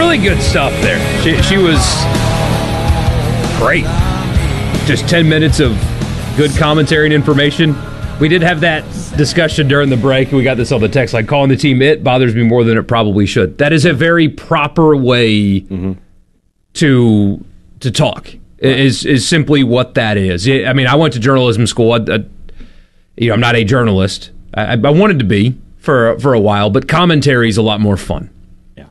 really good stuff there. She was great. Just 10 minutes of good commentary and information. We did have that discussion during the break. We got this on the text line. Calling the team it bothers me more than it probably should. That is a very proper way to talk. Is simply what that is. I mean, I went to journalism school. I'm not a journalist. I wanted to be for a while, but commentary is a lot more fun. Yeah.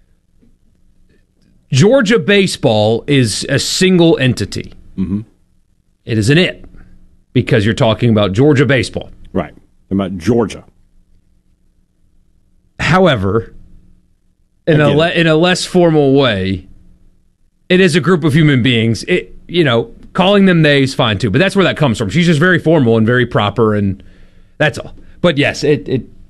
Georgia baseball is a single entity. Mm-hmm. It is an it because you're talking about Georgia baseball. Right. About Georgia. However, in a less formal way, it is a group of human beings. Calling them they is fine too, but that's where that comes from. She's just very formal and very proper, and that's all. But yes, I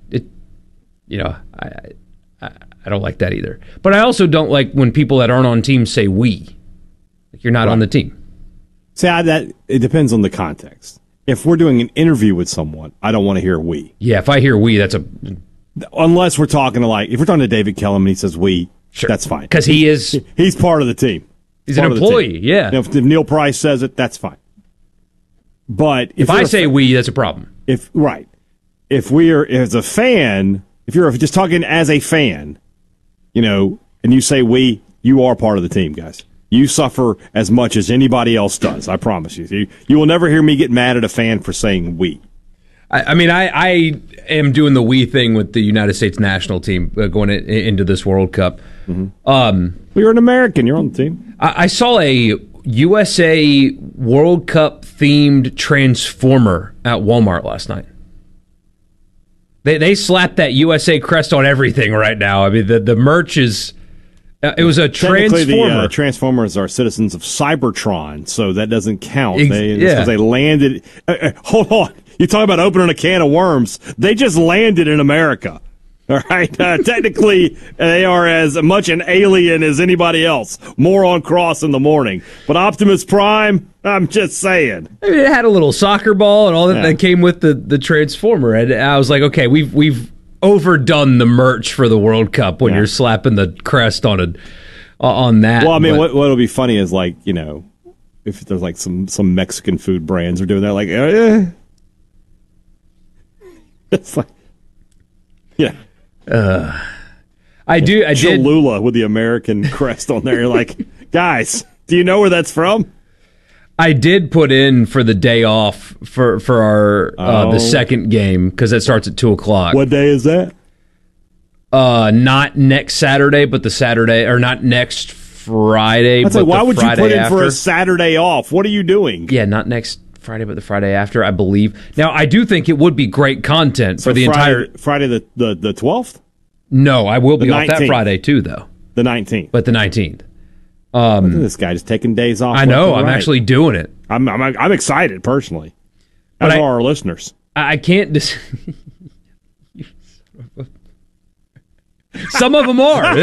don't like that either. But I also don't like when people that aren't on teams say we. Like you're not on the team. See, it depends on the context. If we're doing an interview with someone, I don't want to hear we. Yeah, if I hear we, that's a... Unless we're talking if we're talking to David Kellum and he says we, sure, that's fine. Because he's part of the team. He's an employee, yeah. If Neil Price says it, that's fine. But if I say we, that's a problem. If we're as a fan, if you're just talking as a fan, and you say we, you are part of the team, guys. You suffer as much as anybody else does. I promise you. You will never hear me get mad at a fan for saying we. I am doing the we thing with the United States national team going into this World Cup. Mm-hmm. You're an American. You're on the team. I saw a USA World Cup themed transformer at Walmart last night. They slapped that USA crest on everything right now. I mean, the merch is... it was a transformer. The Transformers are citizens of Cybertron, so that doesn't count. Yeah. They landed... hold on. You talk about opening a can of worms. They just landed in America. All right? Technically, they are as much an alien as anybody else. More on Cross in the morning. But Optimus Prime, I'm just saying. I mean, it had a little soccer ball and all that came with the Transformer. And I was like, okay, we've overdone the merch for the World Cup when you're slapping the crest on that. Well, I mean, what'll be funny is if there's some Mexican food brands are doing that, it's like, yeah. I did Cholula with the American crest on there. You're like, guys, do you know where that's from? I did put in for the day off for our the second game because it starts at 2:00. What day is that? Not next Saturday, but the Saturday, or not next Friday. But why would you put in for a Saturday off? What are you doing? Yeah, not next Friday, but the Friday after, I believe. Now, I do think it would be great content for the entire Friday the 12th. No, I will be the off 19th. that Friday too, though. The 19th, but the 19th. This guy just taking days off. I know. I'm actually doing it. I'm excited personally. As are our listeners. I can't. Some of them are.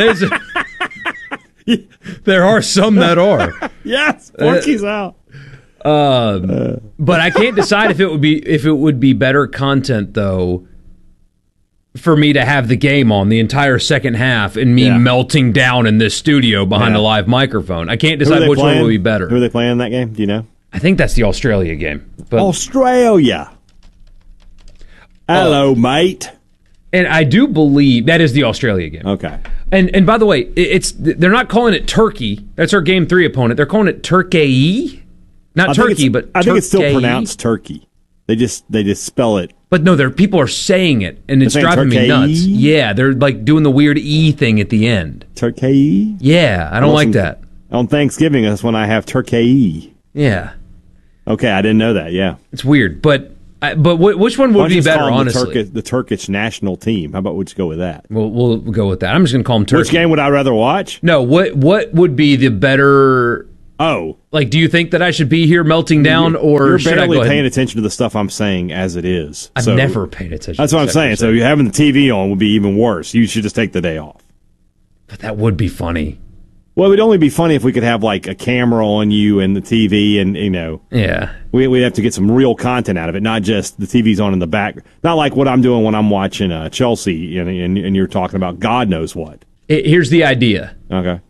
There are some that are. Yes, Porky's out. But I can't decide if it would be better content though for me to have the game on the entire second half and me melting down in this studio behind a live microphone. I can't decide which one would be better. Who are they playing in that game? Do you know? I think that's the Australia game. But, Australia. Hello, mate. And I do believe that is the Australia game. Okay. And by the way, they're not calling it Turkey. That's our Game 3 opponent. They're calling it Turkey. Not Turkey, but I think it's still pronounced Turkey. They just spell it. But no, people are saying it, and it's driving me nuts. Yeah, they're like doing the weird E thing at the end. Turkey? Yeah, I don't like that. On Thanksgiving, that's when I have turkey. Yeah. Okay, I didn't know that, yeah. It's weird, but which one would be better, honestly? The Turkish national team. How about we just go with that? We'll go with that. I'm just going to call them Turkey. Which game would I rather watch? No, what would be the better... Oh. Like, do you think that I should be here melting down, or should I go ahead? You're barely paying attention to the stuff I'm saying as it is. I've never paid attention. That's what I'm saying. So having the TV on would be even worse. You should just take the day off. But that would be funny. Well, it would only be funny if we could have, like, a camera on you and the TV and, Yeah. We'd have to get some real content out of it, not just the TV's on in the back. Not like what I'm doing when I'm watching Chelsea and you're talking about God knows what. Here's the idea. Okay.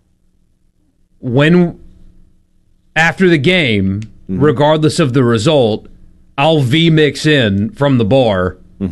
After the game, regardless of the result, I'll V-mix in from the bar.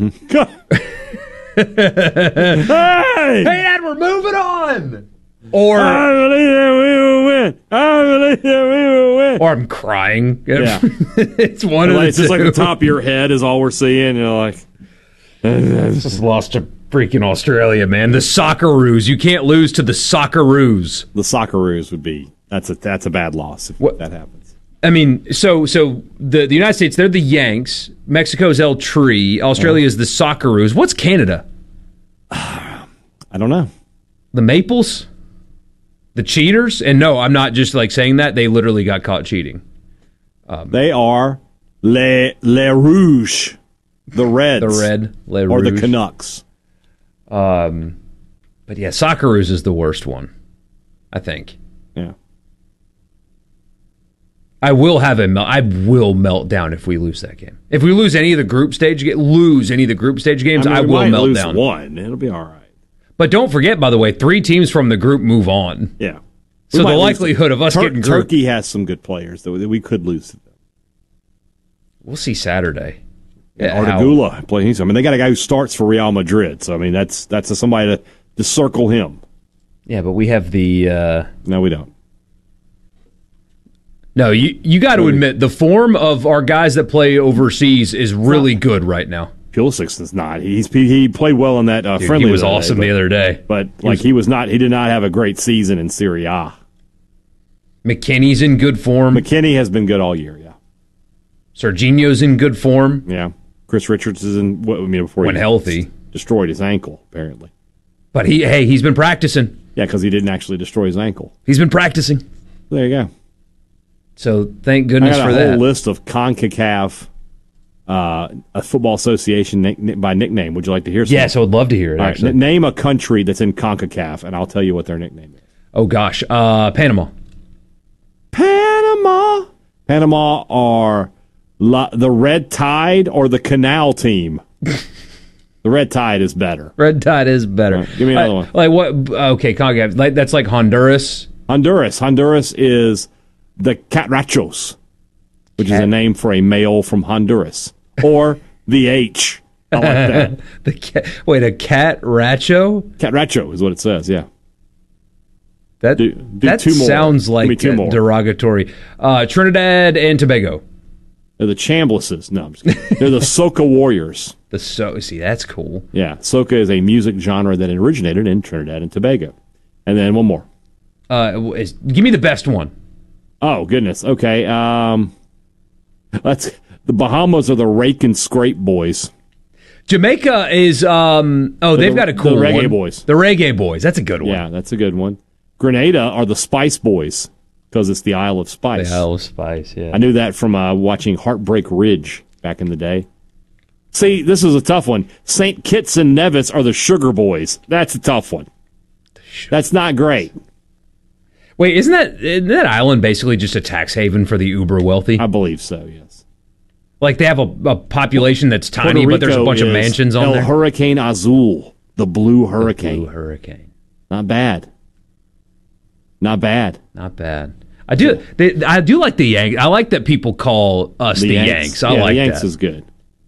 Hey, Dad, we're moving on! Or I believe that we will win. I believe that we will win. Or I'm crying. Yeah. It's one of the It's just like the top of your head is all we're seeing. You're like, just lost to freaking Australia, man. The Socceroos. You can't lose to the Socceroos. the Socceroos would be that's a bad loss if that happens. I mean, so the United States, they're the Yanks. Mexico's El Tri. Australia's the Socceroos. What's Canada? I don't know. The Maples? The Cheaters? And no, I'm not just like saying that. They literally got caught cheating. They are Les Rouges, the Reds. The Red, Les or Rouges. the Canucks. But yeah, Socceroos is the worst one, I think. Yeah. I will melt down if we lose that game. If we lose any of the group stage games, I we will might melt lose down. one. It'll be all right. But don't forget, by the way, 3 teams from the group move on. Yeah. So the likelihood of us getting group... Turkey has some good players that we could lose to them. We'll see Saturday. Artigula plays. I mean, they got a guy who starts for Real Madrid. So I mean, that's somebody to circle him. Yeah, but we have the. No, we don't. No, you got to admit the form of our guys that play overseas is really good right now. Pulisic is not. He played well in that friendly. He was awesome the other day, but he was not. He did not have a great season in Serie A. McKinney's in good form. McKinney has been good all year. Yeah. Serginho's in good form. Yeah. Chris Richards is in. Before when healthy, destroyed his ankle apparently. But he's been practicing. Yeah, because he didn't actually destroy his ankle. He's been practicing. There you go. So thank goodness for that. I got a whole list of CONCACAF, a football association by nickname. Would you like to hear some? Yes, I would love to hear it, actually. Right, name a country that's in CONCACAF, and I'll tell you what their nickname is. Oh, gosh. Panama. Panama are the Red Tide or the Canal Team. The Red Tide is better. Red Tide is better. Right, give me another one. Like what? Okay, CONCACAF. That's like Honduras. Honduras is the Catrachos, which is a name for a male from Honduras, or the H. I like that. A Catracho? Catracho is what it says. Yeah. That two more. Sounds like derogatory. Trinidad and Tobago. They're the Chamblises. No, I'm just kidding. They're the Soca Warriors. See, that's cool. Yeah, soca is a music genre that originated in Trinidad and Tobago. And then one more. Give me the best one. Oh, goodness. Okay. The Bahamas are the Rake and Scrape Boys. Jamaica is, they've got a cool one. The Reggae one. Boys. The Reggae Boys. That's a good one. Yeah, that's a good one. Grenada are the Spice Boys because it's the Isle of Spice. The Isle of Spice, yeah. I knew that from watching Heartbreak Ridge back in the day. See, this is a tough one. St. Kitts and Nevis are the Sugar Boys. That's a tough one. That's not great. Wait, isn't that island basically just a tax haven for the uber wealthy? I believe so, yes. Like they have a population that's tiny, but there's a bunch of mansions on there? Hurricane Azul, the Blue Hurricane. The Blue Hurricane. Not bad. Not bad. Not bad. I do like the Yanks. I like that people call us the Yanks. I like the Yanks that. Is good.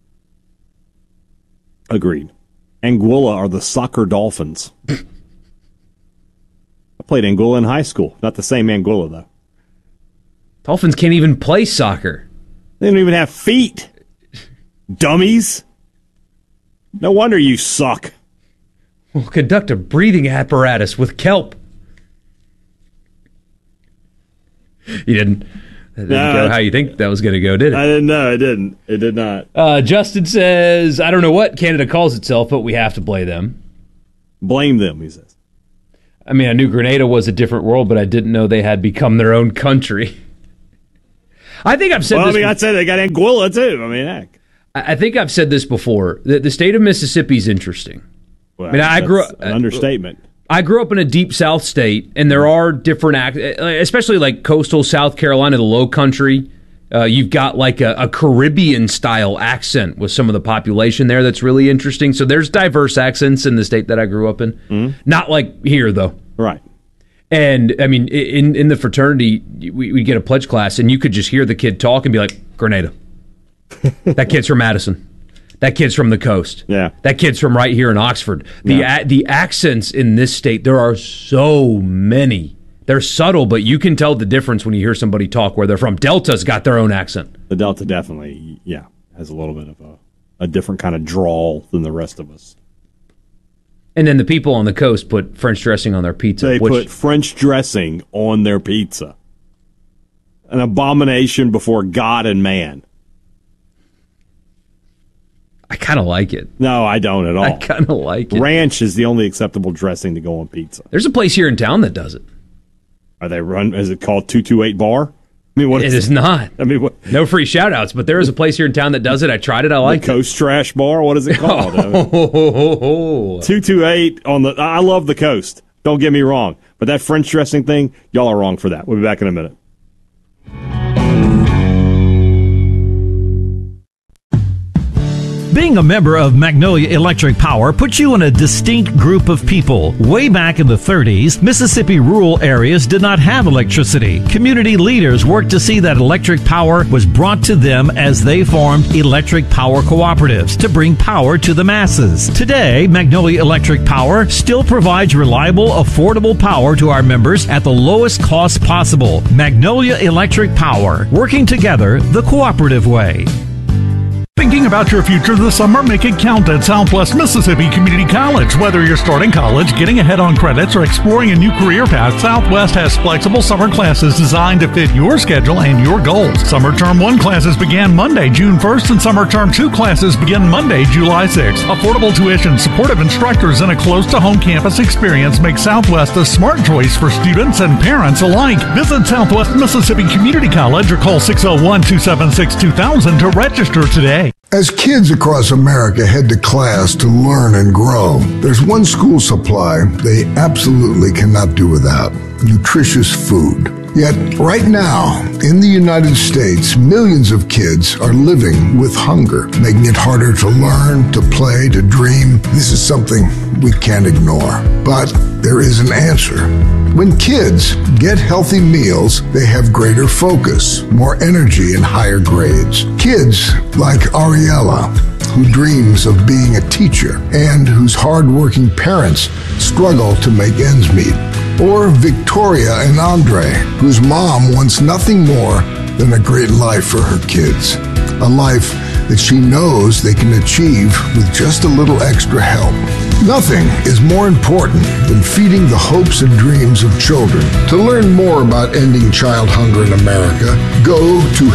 Agreed. Anguilla are the Soccer Dolphins. I played Anguilla in high school. Not the same Anguilla, though. Dolphins can't even play soccer. They don't even have feet. Dummies. No wonder you suck. We'll conduct a breathing apparatus with kelp. You didn't. That didn't go how you think that was going to go, did it? I didn't know. It didn't. It did not. Justin says, I don't know what Canada calls itself, but we have to blame them. Blame them, he says. I mean, I knew Grenada was a different world, but I didn't know they had become their own country. I think I've said this before. I'd say they got Anguilla, too. I mean, heck. I think I've said this before. The state of Mississippi is interesting. Well, I grew up an understatement. I grew up in a deep South state, and there are different, especially like coastal South Carolina, the Low Country. You've got like a Caribbean-style accent with some of the population there that's really interesting. So there's diverse accents in the state that I grew up in. Mm-hmm. Not like here, though. Right. And, I mean, in the fraternity, we get a pledge class, and you could just hear the kid talk and be like, Grenada. That kid's from Madison. That kid's from the coast. Yeah. That kid's from right here in Oxford. The accents in this state, there are so many. They're subtle, but you can tell the difference when you hear somebody talk where they're from. Delta's got their own accent. The Delta definitely, has a little bit of a different kind of drawl than the rest of us. And then the people on the coast put French dressing on their pizza. They put French dressing on their pizza. An abomination before God and man. I kind of like it. No, I don't at all. I kind of like it. Ranch is the only acceptable dressing to go on pizza. There's a place here in town that does it. Is it called 228 Bar? I mean, what it is not. I mean, what? No free shout-outs, but there is a place here in town that does it. I tried it. I like it. Coast Trash Bar? What is it called? 228 on the... I love the coast. Don't get me wrong. But that French dressing thing, y'all are wrong for that. We'll be back in a minute. Being a member of Magnolia Electric Power puts you in a distinct group of people. Way back in the 30s, Mississippi rural areas did not have electricity. Community leaders worked to see that electric power was brought to them as they formed electric power cooperatives to bring power to the masses. Today, Magnolia Electric Power still provides reliable, affordable power to our members at the lowest cost possible. Magnolia Electric Power, working together the cooperative way. Thinking about your future this summer? Make it count at Southwest Mississippi Community College. Whether you're starting college, getting ahead on credits, or exploring a new career path, Southwest has flexible summer classes designed to fit your schedule and your goals. Summer Term 1 classes began Monday, June 1st, and Summer Term 2 classes begin Monday, July 6th. Affordable tuition, supportive instructors, and a close-to-home campus experience make Southwest a smart choice for students and parents alike. Visit Southwest Mississippi Community College or call 601-276-2000 to register today. As kids across America head to class to learn and grow, there's one school supply they absolutely cannot do without: nutritious food. Yet, right now, in the United States, millions of kids are living with hunger, making it harder to learn, to play, to dream. This is something we can't ignore. But there is an answer. When kids get healthy meals, they have greater focus, more energy, and higher grades. Kids like Ariella, who dreams of being a teacher and whose hardworking parents struggle to make ends meet. Or Victoria and Andre, whose mom wants nothing more than a great life for her kids. A life that she knows they can achieve with just a little extra help. Nothing is more important than feeding the hopes and dreams of children. To learn more about ending child hunger in America, go to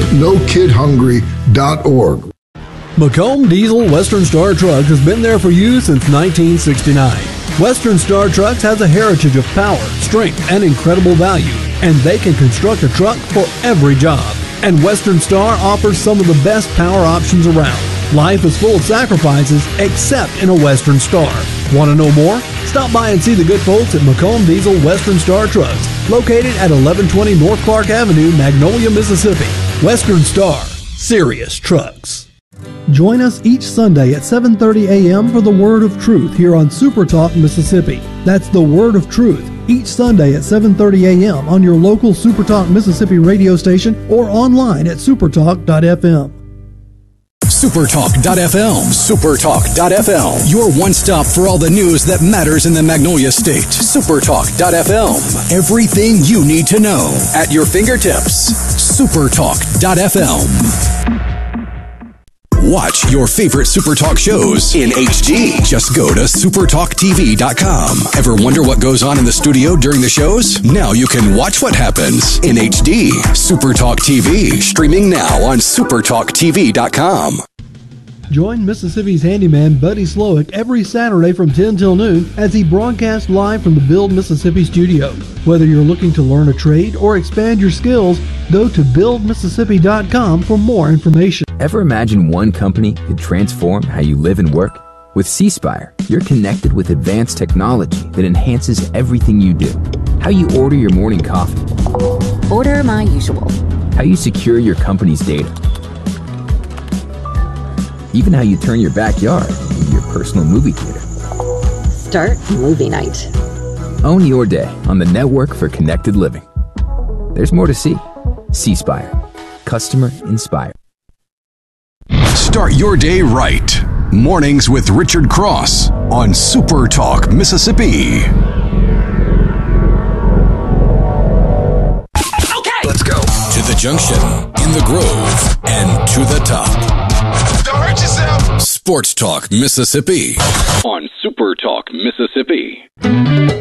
helpnokidhungry.org. Macomb Diesel Western Star Trucks has been there for you since 1969. Western Star Trucks has a heritage of power, strength, and incredible value, and they can construct a truck for every job. And Western Star offers some of the best power options around. Life is full of sacrifices, except in a Western Star. Want to know more? Stop by and see the good folks at Macomb Diesel Western Star Trucks, located at 1120 North Clark Avenue, Magnolia, Mississippi. Western Star, serious trucks. Join us each Sunday at 7:30 a.m. for the Word of Truth here on Super Talk Mississippi. That's the Word of Truth, each Sunday at 7:30 a.m. on your local Super Talk Mississippi radio station or online at supertalk.fm. Supertalk.fm. Supertalk.fm. Your one-stop for all the news that matters in the Magnolia State. Supertalk.fm. Everything you need to know at your fingertips. Supertalk.fm. Watch your favorite Supertalk shows in HD. Just go to supertalktv.com. Ever wonder what goes on in the studio during the shows? Now you can watch what happens in HD. Supertalk TV, streaming now on supertalktv.com. Join Mississippi's handyman Buddy Slowick every Saturday from 10 till noon as he broadcasts live from the Build Mississippi studio. Whether you're looking to learn a trade or expand your skills, go to buildmississippi.com for more information. Ever imagine one company could transform how you live and work? With C-Spire, you're connected with advanced technology that enhances everything you do. How you order your morning coffee. Order my usual. how you secure your company's data, even how you turn your backyard into your personal movie theater. Start movie night. Own your day on the network for connected living. There's more to see. C-Spire. Customer inspired. Start your day right. Mornings with Richard Cross on Super Talk, Mississippi. Okay, let's go. To the junction, in the Grove, and to the top. Don't hurt yourself. Sports Talk, Mississippi on Super Talk, Mississippi.